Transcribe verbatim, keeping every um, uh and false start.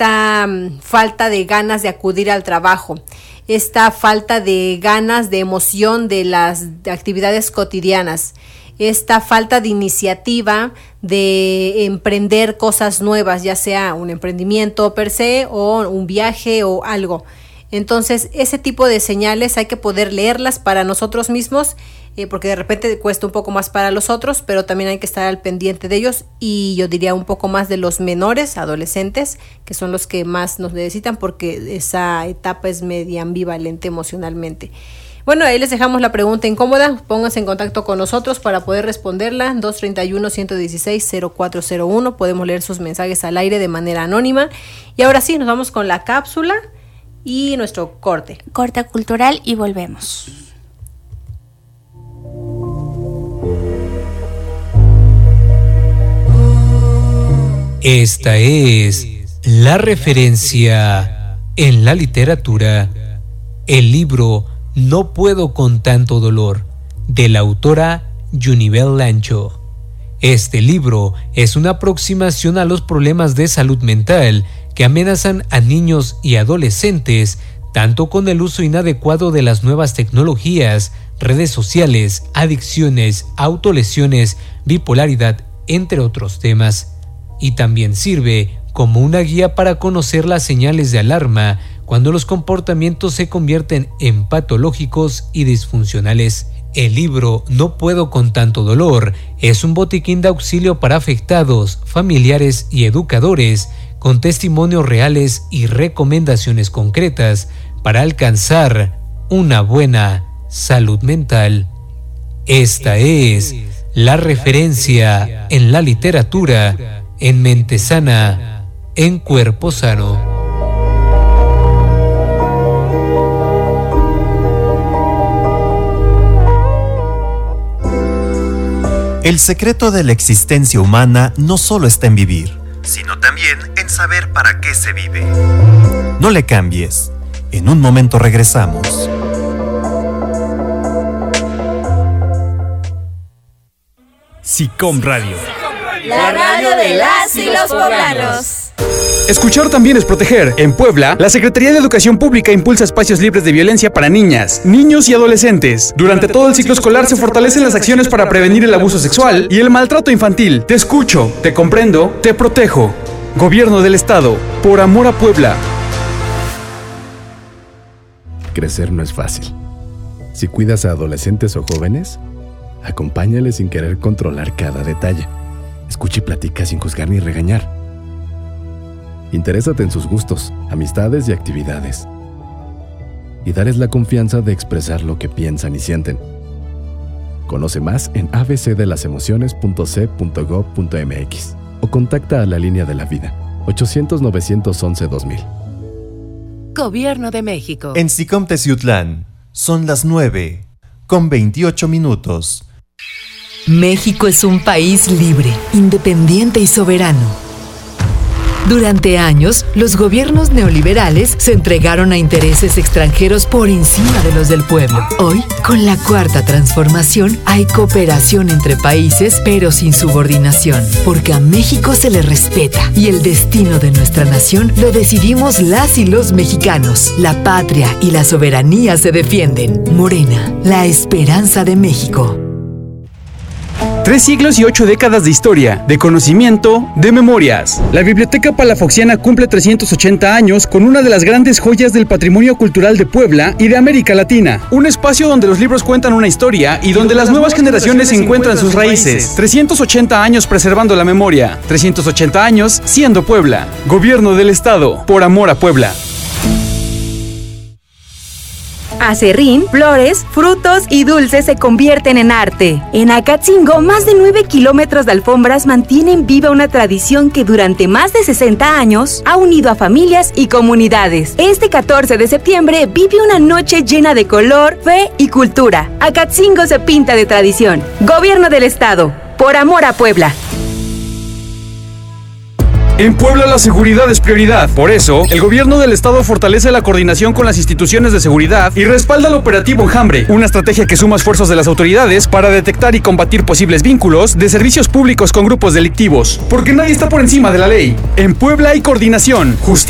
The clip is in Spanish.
esta um, falta de ganas de acudir al trabajo, esta falta de ganas, de emoción de las de actividades cotidianas, esta falta de iniciativa de emprender cosas nuevas, ya sea un emprendimiento per se o un viaje o algo. Entonces, ese tipo de señales hay que poder leerlas para nosotros mismos, eh, porque de repente cuesta un poco más para los otros, pero también hay que estar al pendiente de ellos, y yo diría un poco más de los menores, adolescentes, que son los que más nos necesitan, porque esa etapa es media ambivalente emocionalmente. Bueno, ahí les dejamos la pregunta incómoda. Pónganse en contacto con nosotros para poder responderla. dos tres uno, uno uno seis, cero cuatro cero uno. Podemos leer sus mensajes al aire de manera anónima. Y ahora sí, nos vamos con la cápsula y nuestro corte. Corte cultural y volvemos. Esta es la referencia en la literatura. El libro No puedo con tanto dolor, de la autora Yunibel Lancho. Este libro es una aproximación a los problemas de salud mental que amenazan a niños y adolescentes, tanto con el uso inadecuado de las nuevas tecnologías, redes sociales, adicciones, autolesiones, bipolaridad, entre otros temas. Y también sirve como una guía para conocer las señales de alarma cuando los comportamientos se convierten en patológicos y disfuncionales. El libro No puedo con tanto dolor es un botiquín de auxilio para afectados, familiares y educadores, con testimonios reales y recomendaciones concretas para alcanzar una buena salud mental. Esta es la referencia en la literatura, en mente sana, en cuerpo sano. El secreto de la existencia humana no solo está en vivir, sino también en saber para qué se vive. No le cambies. En un momento regresamos. SICOM Radio. La radio de las y los poblanos. Escuchar también es proteger. En Puebla, la Secretaría de Educación Pública impulsa espacios libres de violencia para niñas, niños y adolescentes. Durante todo el ciclo escolar se fortalecen las acciones para prevenir el abuso sexual y el maltrato infantil. Te escucho, te comprendo, te protejo. Gobierno del Estado, por amor a Puebla. Crecer no es fácil. Si cuidas a adolescentes o jóvenes, acompáñales sin querer controlar cada detalle. Escucha y platica sin juzgar ni regañar. Interésate en sus gustos, amistades y actividades. Y darles la confianza de expresar lo que piensan y sienten. Conoce más en a b c de las emociones punto c punto gob punto m x o contacta a la línea de la vida ochocientos, novecientos once, dos mil. Gobierno de México. En SICOM Teciutlán son las nueve con veintiocho minutos. México es un país libre, independiente y soberano. Durante años, los gobiernos neoliberales se entregaron a intereses extranjeros por encima de los del pueblo. Hoy, con la cuarta transformación, hay cooperación entre países, pero sin subordinación, porque a México se le respeta y el destino de nuestra nación lo decidimos las y los mexicanos. La patria y la soberanía se defienden. Morena, la esperanza de México. Tres siglos y ocho décadas de historia, de conocimiento, de memorias. La Biblioteca Palafoxiana cumple trescientos ochenta años con una de las grandes joyas del patrimonio cultural de Puebla y de América Latina. Un espacio donde los libros cuentan una historia y donde las nuevas generaciones encuentran sus raíces. trescientos ochenta años preservando la memoria. trescientos ochenta años siendo Puebla. Gobierno del Estado, por amor a Puebla. Acerrín, flores, frutos y dulces se convierten en arte. En Acatzingo, más de nueve kilómetros de alfombras mantienen viva una tradición que durante más de sesenta años ha unido a familias y comunidades. Este catorce de septiembre vive una noche llena de color, fe y cultura. Acatzingo se pinta de tradición. Gobierno del Estado, por amor a Puebla. En Puebla la seguridad es prioridad. Por eso, el gobierno del estado fortalece la coordinación con las instituciones de seguridad y respalda el operativo Enjambre, una estrategia que suma esfuerzos de las autoridades para detectar y combatir posibles vínculos de servicios públicos con grupos delictivos. Porque nadie está por encima de la ley. En Puebla hay coordinación, justicia